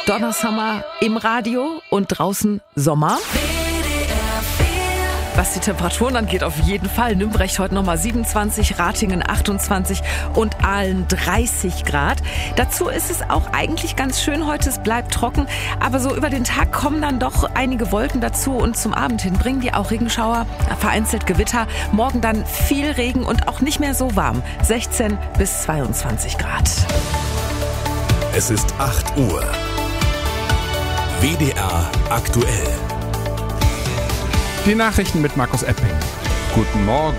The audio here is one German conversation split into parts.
Donnersommer im Radio und draußen Sommer. Was die Temperaturen angeht, auf jeden Fall. Nümbrecht heute nochmal 27, Ratingen 28 und Aalen 30 Grad. Dazu ist es auch eigentlich ganz schön heute. Es bleibt trocken, aber so über den Tag kommen dann doch einige Wolken dazu und zum Abend hin bringen die auch Regenschauer, vereinzelt Gewitter. Morgen dann viel Regen und auch nicht mehr so warm. 16 bis 22 Grad. Es ist 8 Uhr. WDR aktuell. Die Nachrichten mit Markus Epping. Guten Morgen.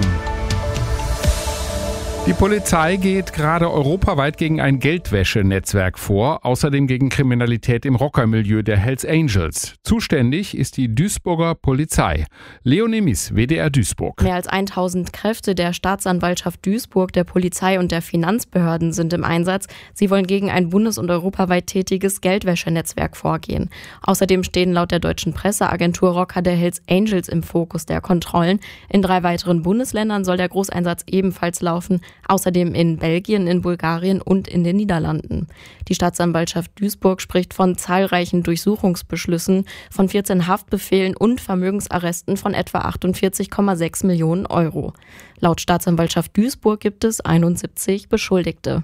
Die Polizei geht gerade europaweit gegen ein Geldwäschenetzwerk vor, außerdem gegen Kriminalität im Rockermilieu der Hells Angels. Zuständig ist die Duisburger Polizei. Leonie Mies, WDR Duisburg. Mehr als 1000 Kräfte der Staatsanwaltschaft Duisburg, der Polizei und der Finanzbehörden sind im Einsatz. Sie wollen gegen ein bundes- und europaweit tätiges Geldwäschenetzwerk vorgehen. Außerdem stehen laut der deutschen Presseagentur Rocker der Hells Angels im Fokus der Kontrollen. In 3 weiteren Bundesländern soll der Großeinsatz ebenfalls laufen. Außerdem in Belgien, in Bulgarien und in den Niederlanden. Die Staatsanwaltschaft Duisburg spricht von zahlreichen Durchsuchungsbeschlüssen, von 14 Haftbefehlen und Vermögensarresten von etwa 48,6 Millionen Euro. Laut Staatsanwaltschaft Duisburg gibt es 71 Beschuldigte.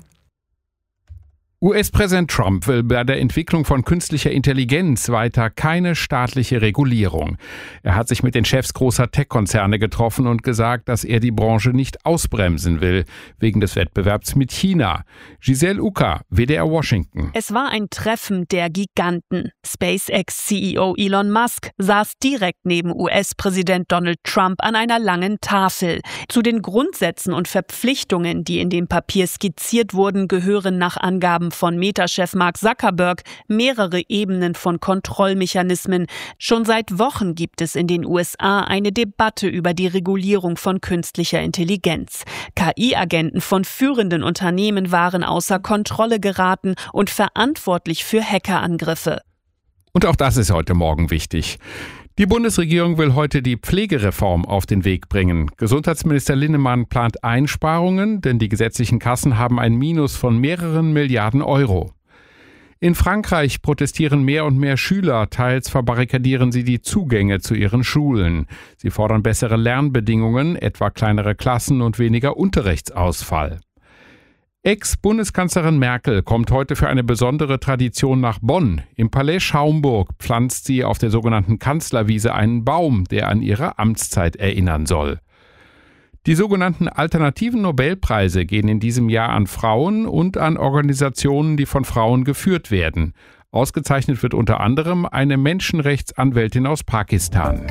US-Präsident Trump will bei der Entwicklung von künstlicher Intelligenz weiter keine staatliche Regulierung. Er hat sich mit den Chefs großer Tech-Konzerne getroffen und gesagt, dass er die Branche nicht ausbremsen will, wegen des Wettbewerbs mit China. Giselle Ucker, WDR Washington. Es war ein Treffen der Giganten. SpaceX-CEO Elon Musk saß direkt neben US-Präsident Donald Trump an einer langen Tafel. Zu den Grundsätzen und Verpflichtungen, die in dem Papier skizziert wurden, gehören nach Angaben von Meta-Chef Mark Zuckerberg mehrere Ebenen von Kontrollmechanismen. Schon seit Wochen gibt es in den USA eine Debatte über die Regulierung von künstlicher Intelligenz. KI-Agenten von führenden Unternehmen waren außer Kontrolle geraten und verantwortlich für Hackerangriffe. Und auch das ist heute Morgen wichtig. Die Bundesregierung will heute die Pflegereform auf den Weg bringen. Gesundheitsminister Linnemann plant Einsparungen, denn die gesetzlichen Kassen haben ein Minus von mehreren Milliarden Euro. In Frankreich protestieren mehr und mehr Schüler, teils verbarrikadieren sie die Zugänge zu ihren Schulen. Sie fordern bessere Lernbedingungen, etwa kleinere Klassen und weniger Unterrichtsausfall. Ex-Bundeskanzlerin Merkel kommt heute für eine besondere Tradition nach Bonn. Im Palais Schaumburg pflanzt sie auf der sogenannten Kanzlerwiese einen Baum, der an ihre Amtszeit erinnern soll. Die sogenannten alternativen Nobelpreise gehen in diesem Jahr an Frauen und an Organisationen, die von Frauen geführt werden. Ausgezeichnet wird unter anderem eine Menschenrechtsanwältin aus Pakistan.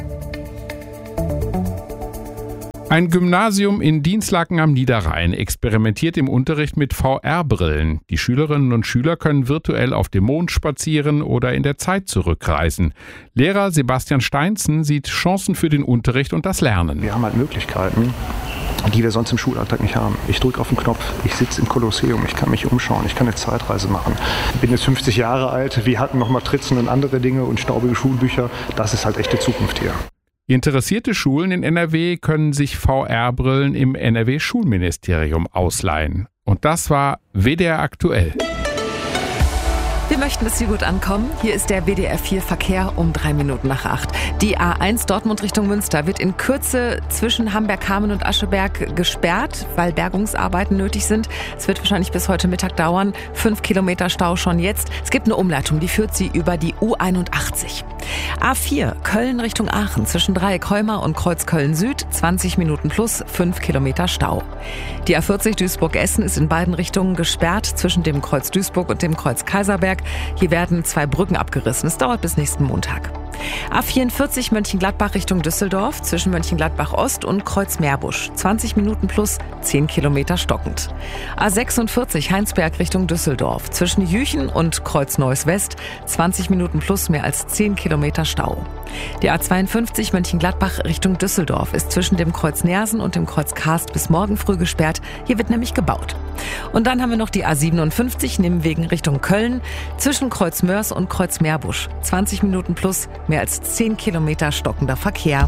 Ein Gymnasium in Dinslaken am Niederrhein experimentiert im Unterricht mit VR-Brillen. Die Schülerinnen und Schüler können virtuell auf dem Mond spazieren oder in der Zeit zurückreisen. Lehrer Sebastian Steinzen sieht Chancen für den Unterricht und das Lernen. Wir haben halt Möglichkeiten, die wir sonst im Schulalltag nicht haben. Ich drücke auf den Knopf, ich sitze im Kolosseum, ich kann mich umschauen, ich kann eine Zeitreise machen. Ich bin jetzt 50 Jahre alt, wir hatten noch Matrizen und andere Dinge und staubige Schulbücher. Das ist halt echte Zukunft hier. Interessierte Schulen in NRW können sich VR-Brillen im NRW-Schulministerium ausleihen. Und das war WDR aktuell. Wir möchten, dass Sie gut ankommen. Hier ist der WDR 4 Verkehr um 3 Minuten nach 8. Die A1 Dortmund Richtung Münster wird in Kürze zwischen Hamberg-Kamen und Ascheberg gesperrt, weil Bergungsarbeiten nötig sind. Es wird wahrscheinlich bis heute Mittag dauern. 5 Kilometer Stau schon jetzt. Es gibt eine Umleitung, die führt Sie über die U81. A4 Köln Richtung Aachen zwischen Dreieck-Heumar und Kreuz Köln-Süd 20 Minuten plus 5 Kilometer Stau. Die A40 Duisburg-Essen ist in beiden Richtungen gesperrt zwischen dem Kreuz Duisburg und dem Kreuz Kaiserberg. Hier werden 2 Brücken abgerissen. Es dauert bis nächsten Montag. A44 Mönchengladbach Richtung Düsseldorf zwischen Mönchengladbach Ost und Kreuz Meerbusch. 20 Minuten plus 10 Kilometer stockend. A46 Heinsberg Richtung Düsseldorf zwischen Jüchen und Kreuz Neuss West. 20 Minuten plus mehr als 10 Kilometer Stau. Die A52 Mönchengladbach Richtung Düsseldorf ist zwischen dem Kreuz Nersen und dem Kreuz Karst bis morgen früh gesperrt. Hier wird nämlich gebaut. Und dann haben wir noch die A57 Nimwegen Richtung Köln zwischen Kreuz Mörs und Kreuz Meerbusch. 20 Minuten plus mehr als 10 Kilometer stockender Verkehr.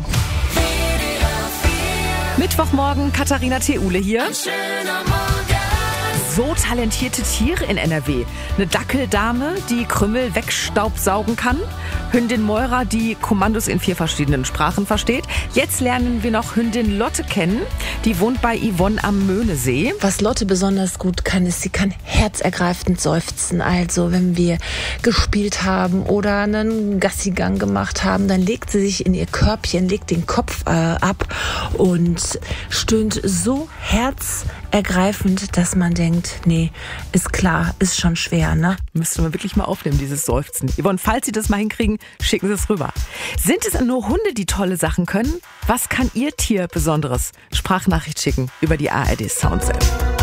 Mittwochmorgen, Katharina Theule hier. so talentierte Tiere in NRW. Eine Dackeldame, die Krümmel wegstaubsaugen kann. Hündin Moira, die Kommandos in 4 verschiedenen Sprachen versteht. Jetzt lernen wir noch Hündin Lotte kennen. Die wohnt bei Yvonne am Möhnesee. Was Lotte besonders gut kann, ist, sie kann herzergreifend seufzen. Also wenn wir gespielt haben oder einen Gassigang gemacht haben, dann legt sie sich in ihr Körbchen, legt den Kopf ab und stöhnt so herzergreifend, dass man denkt, nee, ist klar, ist schon schwer, ne? Müsste man wirklich mal aufnehmen, dieses Seufzen. Yvonne, falls Sie das mal hinkriegen, schicken Sie es rüber. Sind es nur Hunde, die tolle Sachen können? Was kann Ihr Tier Besonderes? Sprachnachricht schicken über die ARD Sounds App.